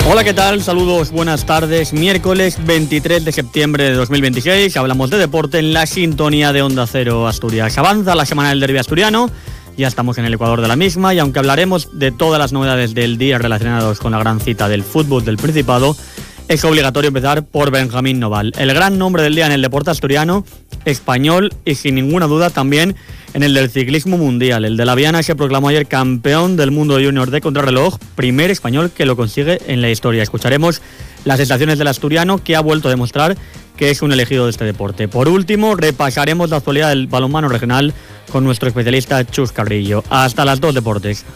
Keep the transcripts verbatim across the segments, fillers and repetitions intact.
Hola, ¿qué tal? Saludos, buenas tardes. Miércoles veintitrés de septiembre de dos mil veintiséis. Hablamos de deporte en la sintonía de Onda Cero Asturias. Avanza la semana del derbi asturiano. Ya estamos en el ecuador de la misma y aunque hablaremos de todas las novedades del día relacionadas con la gran cita del fútbol del Principado, es obligatorio empezar por Benjamín Noval, el gran nombre del día en el deporte asturiano, español y sin ninguna duda también en el del ciclismo mundial. El de la Viana se proclamó ayer campeón del mundo junior de contrarreloj, primer español que lo consigue en la historia. Escucharemos las sensaciones del asturiano, que ha vuelto a demostrar que es un elegido de este deporte. Por último, repasaremos la actualidad del balonmano regional con nuestro especialista Chus Carrillo. Hasta las dos deportes.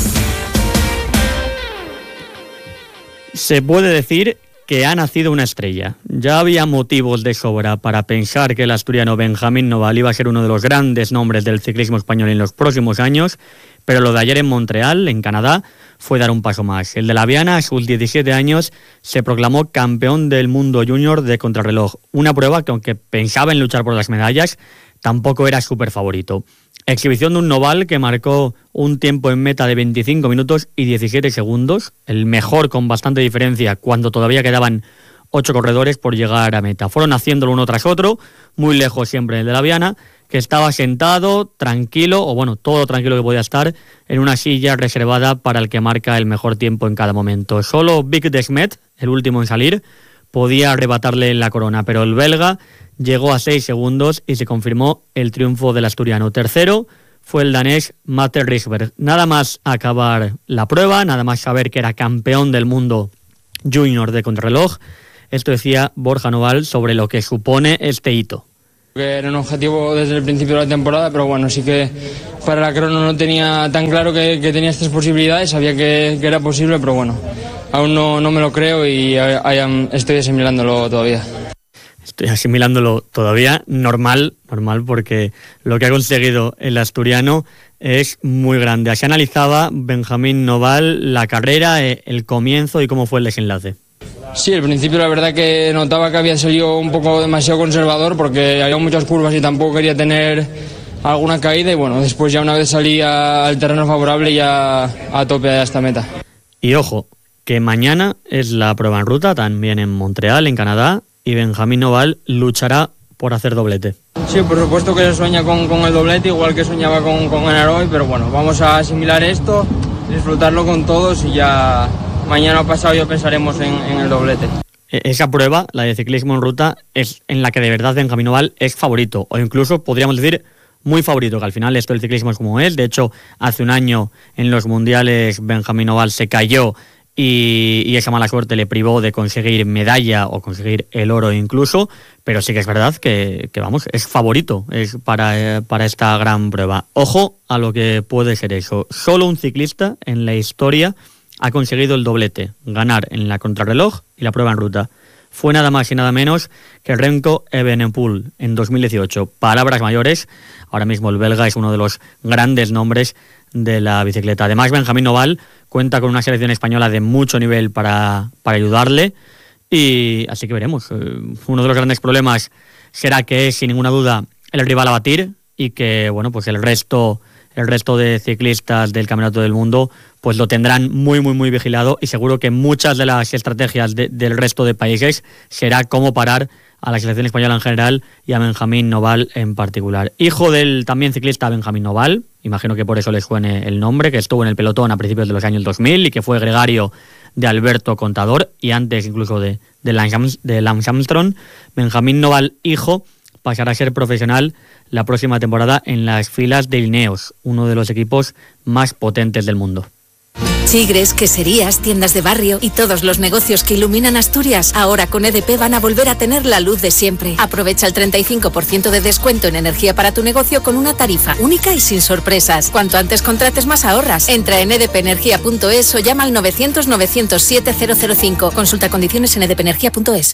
Se puede decir que ha nacido una estrella. Ya había motivos de sobra para pensar que el asturiano Benjamín Noval iba a ser uno de los grandes nombres del ciclismo español en los próximos años, pero lo de ayer en Montreal, en Canadá, fue dar un paso más. El de la Viana, a sus diecisiete años, se proclamó campeón del mundo junior de contrarreloj. Una prueba que, aunque pensaba en luchar por las medallas, tampoco era súper favorito. Exhibición de un Noval que marcó un tiempo en meta de veinticinco minutos y diecisiete segundos, el mejor con bastante diferencia cuando todavía quedaban ocho corredores por llegar a meta. Fueron haciéndolo uno tras otro, muy lejos siempre el de la Viana, que estaba sentado, tranquilo, o bueno, todo tranquilo que podía estar, en una silla reservada para el que marca el mejor tiempo en cada momento. Solo Vic Desmet, el último en salir, podía arrebatarle la corona, pero el belga llegó a seis segundos y se confirmó el triunfo del asturiano. Tercero fue el danés Mate Risberg. Nada más acabar la prueba, nada más saber que era campeón del mundo junior de contrarreloj, esto decía Borja Noval sobre lo que supone este hito. Era un objetivo desde el principio de la temporada, pero bueno, sí que para la crono no tenía tan claro que, que tenía estas posibilidades, sabía que, que era posible, pero bueno, aún no, no me lo creo y I, I am, estoy asimilándolo todavía. Estoy asimilándolo todavía, normal, normal porque lo que ha conseguido el asturiano es muy grande. Así analizaba Benjamín Noval la carrera, el comienzo y cómo fue el desenlace. Sí, al principio la verdad que notaba que había salido un poco demasiado conservador porque había muchas curvas y tampoco quería tener alguna caída y bueno, después ya una vez salí al terreno favorable ya a tope a esta meta. Y ojo, que mañana es la prueba en ruta, también en Montreal, en Canadá, y Benjamín Noval luchará por hacer doblete. Sí, por supuesto que se sueña con, con el doblete, igual que soñaba con, con ganar hoy, pero bueno, vamos a asimilar esto, disfrutarlo con todos y ya mañana o pasado ya pensaremos en, en el doblete. Esa prueba, la de ciclismo en ruta, es en la que de verdad Benjamín Noval es favorito, o incluso podríamos decir muy favorito, que al final esto del ciclismo es como es. De hecho, hace un año en los mundiales Benjamín Noval se cayó y, y esa mala suerte le privó de conseguir medalla o conseguir el oro incluso, pero sí que es verdad que, que vamos, es favorito es para, eh, para esta gran prueba. Ojo a lo que puede ser eso. Solo un ciclista en la historia ha conseguido el doblete, ganar en la contrarreloj y la prueba en ruta. Fue nada más y nada menos que Remco Evenepoel en dos mil dieciocho. Palabras mayores, ahora mismo el belga es uno de los grandes nombres de la bicicleta. Además, Benjamín Noval cuenta con una selección española de mucho nivel para, para ayudarle y así que veremos. Uno de los grandes problemas será que es, sin ninguna duda, el rival a batir y que, bueno, pues el resto, el resto de ciclistas del Campeonato del Mundo pues lo tendrán muy, muy, muy vigilado y seguro que muchas de las estrategias de, del resto de países será cómo parar a la selección española en general y a Benjamín Noval en particular. Hijo del también ciclista Benjamín Noval, imagino que por eso le suene el nombre, que estuvo en el pelotón a principios de los años dos mil y que fue gregario de Alberto Contador y antes incluso de, de, Lance, de Lance Armstrong. Benjamín Noval, hijo, pasará a ser profesional la próxima temporada en las filas de Ineos, uno de los equipos más potentes del mundo. Chigres, queserías, tiendas de barrio y todos los negocios que iluminan Asturias, ahora con E D P van a volver a tener la luz de siempre. Aprovecha el treinta y cinco por ciento de descuento en energía para tu negocio con una tarifa única y sin sorpresas. Cuanto antes contrates, más ahorras. Entra en e d p energía punto es o llama al novecientos novecientos siete cero cero cinco. Consulta condiciones en e d p energía punto es.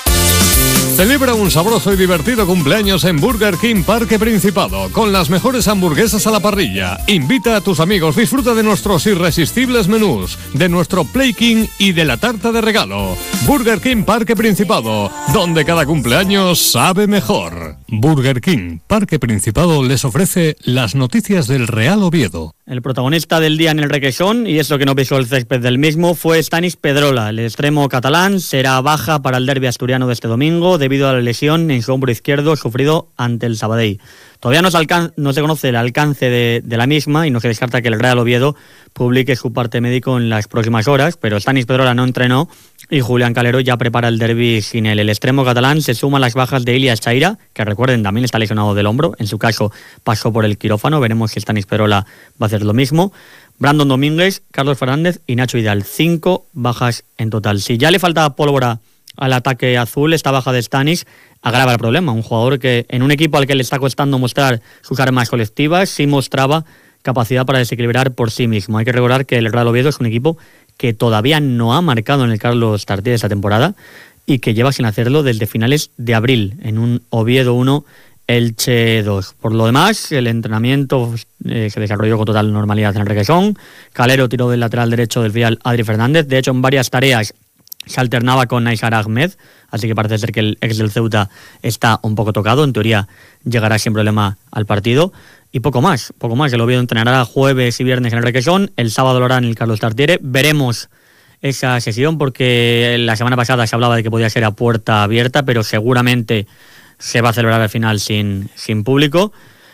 Celebra un sabroso y divertido cumpleaños en Burger King Parque Principado, con las mejores hamburguesas a la parrilla. Invita a tus amigos, disfruta de nuestros irresistibles menús, de nuestro Play King y de la tarta de regalo. Burger King Parque Principado, donde cada cumpleaños sabe mejor. Burger King, Parque Principado, les ofrece las noticias del Real Oviedo. El protagonista del día en el Requesón, y eso que no pisó el césped del mismo, fue Stanis Pedrola. El extremo catalán será baja para el derbi asturiano de este domingo debido a la lesión en su hombro izquierdo sufrido ante el Sabadell. Todavía no se, alcan- no se conoce el alcance de, de la misma y no se descarta que el Real Oviedo publique su parte médico en las próximas horas, pero Stanis Pedrola no entrenó y Julián Calero ya prepara el derbi sin él. El extremo catalán se suma a las bajas de Ilias Chaira, que recuerden también está lesionado del hombro, en su caso pasó por el quirófano, veremos si Stanis Pedrola va a hacer lo mismo. Brandon Domínguez, Carlos Fernández y Nacho Vidal, cinco bajas en total. Si ya le falta pólvora al ataque azul, esta baja de Stanis agrava el problema. Un jugador que en un equipo al que le está costando mostrar sus armas colectivas sí mostraba capacidad para desequilibrar por sí mismo. Hay que recordar que el Real Oviedo es un equipo que todavía no ha marcado en el Carlos Tartiere esta temporada y que lleva sin hacerlo desde finales de abril en un Oviedo uno Elche dos. Por lo demás, el entrenamiento eh, se desarrolló con total normalidad en el Requesón. Calero tiró del lateral derecho del filial Adri Fernández. De hecho, en varias tareas se alternaba con Naisar Ahmed, así que parece ser que el ex del Ceuta está un poco tocado. En teoría llegará sin problema al partido. Y poco más, poco más. El Oviedo entrenará jueves y viernes en el Requesón. El sábado lo hará en el Carlos Tartiere. Veremos esa sesión porque la semana pasada se hablaba de que podía ser a puerta abierta, pero seguramente se va a celebrar al final sin, sin público.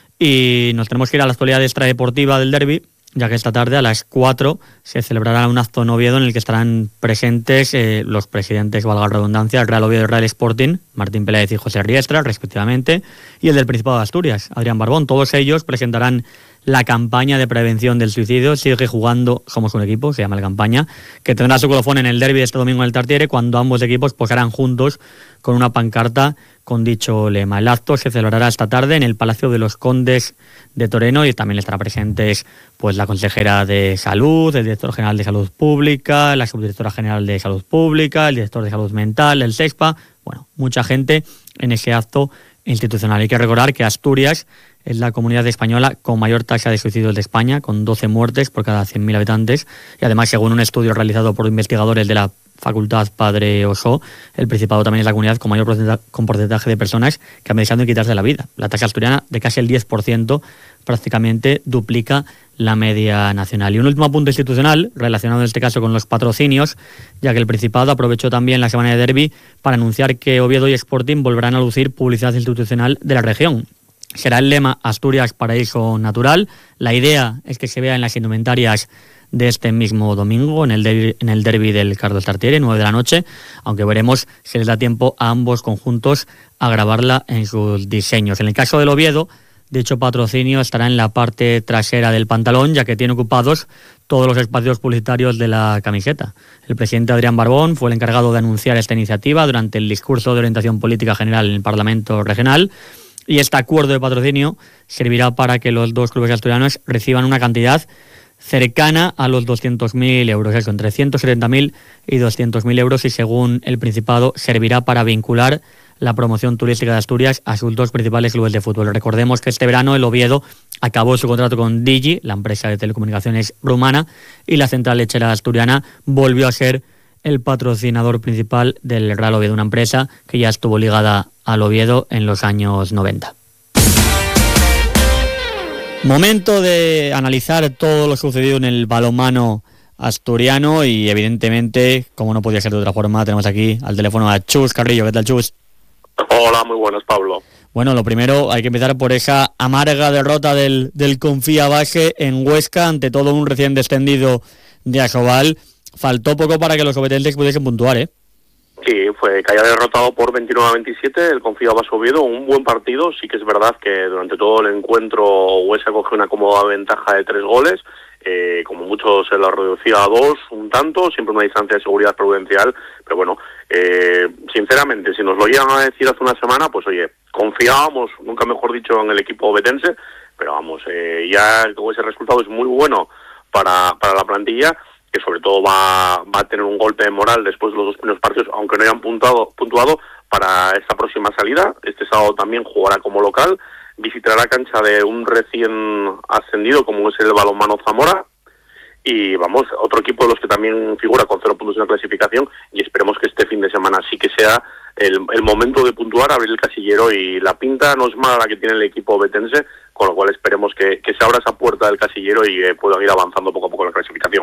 Y nos tenemos que ir a la actualidad extradeportiva del derbi, ya que esta tarde a las cuatro se celebrará un acto en Oviedo en el que estarán presentes eh, los presidentes, valga la redundancia, el Real Oviedo y el Real Sporting, Martín Peláez y José Riestra, respectivamente, y el del Principado de Asturias, Adrián Barbón. Todos ellos presentarán la campaña de prevención del suicidio. Sigue jugando Somos un Equipo, se llama la campaña, que tendrá su colofón en el derbi de este domingo en el Tartiere, cuando ambos equipos posarán juntos con una pancarta con dicho lema. El acto se celebrará esta tarde en el Palacio de los Condes de Toreno y también estará presentes pues la consejera de Salud, el director general de Salud Pública, la subdirectora general de Salud Pública, el director de Salud Mental, el SEXPA, bueno, mucha gente en ese acto institucional. Hay que recordar que Asturias es la comunidad española con mayor tasa de suicidios de España, con doce muertes por cada cien mil habitantes, y además, según un estudio realizado por investigadores de la Facultad Padre Oso, el Principado también es la comunidad con mayor porcentaje, con porcentaje de personas que han pensado en quitarse la vida. La tasa asturiana, de casi el diez por ciento, prácticamente duplica la media nacional. Y un último punto institucional, relacionado en este caso con los patrocinios, ya que el Principado aprovechó también la semana de derbi para anunciar que Oviedo y Sporting volverán a lucir publicidad institucional de la región. Será el lema Asturias Paraíso Natural. La idea es que se vea en las indumentarias de este mismo domingo en el derbi, en el derbi del Carlos Tartiere, nueve de la noche, aunque veremos si les da tiempo a ambos conjuntos a grabarla en sus diseños. En el caso del Oviedo, dicho patrocinio estará en la parte trasera del pantalón, ya que tiene ocupados todos los espacios publicitarios de la camiseta. El presidente Adrián Barbón fue el encargado de anunciar esta iniciativa durante el discurso de orientación política general en el Parlamento Regional, y este acuerdo de patrocinio servirá para que los dos clubes asturianos reciban una cantidad cercana a los doscientos mil euros, eso, entre ciento setenta mil y doscientos mil euros, y según el Principado servirá para vincular la promoción turística de Asturias a sus dos principales clubes de fútbol. Recordemos que este verano el Oviedo acabó su contrato con Digi, la empresa de telecomunicaciones rumana, y la central lechera asturiana volvió a ser el patrocinador principal del Real Oviedo, una empresa que ya estuvo ligada al Oviedo en los años noventa. Momento de analizar todo lo sucedido en el balonmano asturiano y evidentemente, como no podía ser de otra forma, tenemos aquí al teléfono a Chus Carrillo. ¿Qué tal, Chus? Hola, muy buenas, Pablo. Bueno, lo primero, hay que empezar por esa amarga derrota del, del Confía Base en Huesca ante todo un recién descendido de Asobal. Faltó poco para que los obetenses pudiesen puntuar, ¿eh? Sí, fue que haya derrotado por veintinueve a veintisiete el Confía Base Oviedo, un buen partido. Sí que es verdad que durante todo el encuentro Huesca cogió una cómoda ventaja de tres goles, eh, como mucho se la reducía a dos, un tanto, siempre una distancia de seguridad prudencial, pero bueno, eh, sinceramente, si nos lo iban a decir hace una semana, pues oye, confiábamos, nunca mejor dicho, en el equipo obetense, pero vamos, eh, ya ese resultado es muy bueno para, para la plantilla, que sobre todo va, va a tener un golpe de moral después de los dos primeros partidos, aunque no hayan puntuado, puntuado para esta próxima salida. Este sábado también jugará como local, visitará la cancha de un recién ascendido como es el Balonmano Zamora, y vamos, otro equipo de los que también figura con cero puntos en la clasificación, y esperemos que este fin de semana sí que sea el, el momento de puntuar, abrir el casillero, y la pinta no es mala la que tiene el equipo betense, con lo cual esperemos que, que se abra esa puerta del casillero y eh, puedan ir avanzando poco a poco en la clasificación.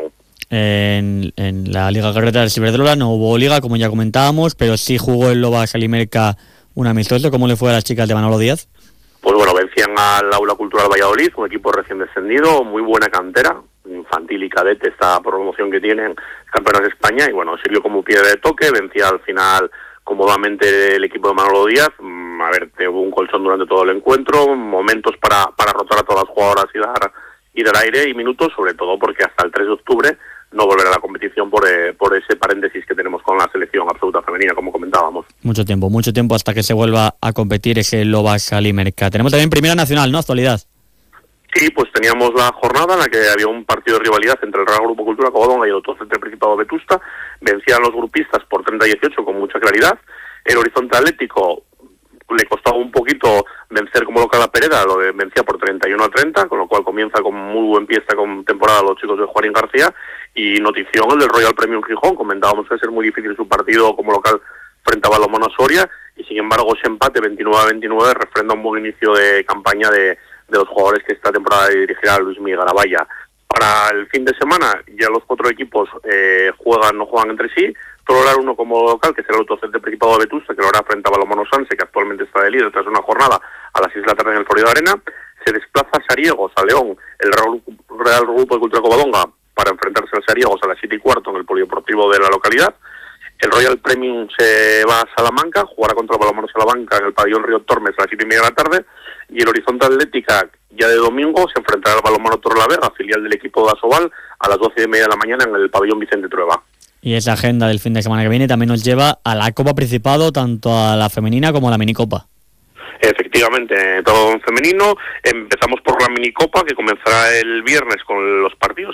En, en la Liga Carreta del Ciberdrola no hubo liga, como ya comentábamos, pero sí jugó el Loba Salimerca un amistoso. ¿Cómo le fue a las chicas de Manolo Díaz? Pues bueno, vencían al Aula Cultural Valladolid, un equipo recién descendido, muy buena cantera, infantil y cadete, esta promoción que tienen, campeonas de España, y bueno, sirvió como piedra de toque, vencía al final cómodamente el equipo de Manolo Díaz. A ver, tuvo un colchón durante todo el encuentro, momentos para, para rotar a todas las jugadoras y dar, y dar aire y minutos, sobre todo porque hasta el tres de octubre no volverá a la competición por, eh, por ese paréntesis que tenemos con la selección absoluta femenina, como comentábamos. Mucho tiempo, mucho tiempo hasta que se vuelva a competir ese Loba Salimerca. Tenemos también Primera Nacional, ¿no? Actualidad. Sí, pues teníamos la jornada en la que había un partido de rivalidad entre el Real Grupo Cultura Covadonga y el Autocentro Principado de Vetusta. Vencían los grupistas por treinta a dieciocho con mucha claridad. El Horizonte Atlético le costaba un poquito vencer como local a Pereda, lo vencía por treinta y uno a treinta, con lo cual comienza con muy buen pie esta con temporada los chicos de Juanín García. Y notición el del Royal Premium Gijón, comentábamos que va a ser muy difícil su partido como local frente a Balonmano Soria, y sin embargo ese empate veintinueve a veintinueve refrenda un buen inicio de campaña de, de los jugadores que esta temporada dirigirá Luis Miguel Garabaya. Para el fin de semana ya los cuatro equipos eh, juegan, no juegan entre sí. Torolar uno como local, que será el Autocentro Principado de Vetusta, que lo hará frente a Balonmano Sanse, que actualmente está de líder tras una jornada a las seis de la tarde en el Florida Arena. Se desplaza Sariegos a León, el Real Grupo de Cultura Covadonga, para enfrentarse al Sariegos a las siete y cuarto en el polideportivo de la localidad. El Royal Premium se va a Salamanca, jugará contra el Balonmano Salamanca en el pabellón Río Tormes a las siete y media de la tarde. Y el Horizonte Atlética, ya de domingo, se enfrentará al Balonmano Torrelavega, filial del equipo de Asobal, a las doce y media de la mañana en el pabellón Vicente Trueba. Y esa agenda del fin de semana que viene también nos lleva a la Copa Principado, tanto a la femenina como a la minicopa. Efectivamente, todo en femenino. Empezamos por la minicopa, que comenzará el viernes con los partidos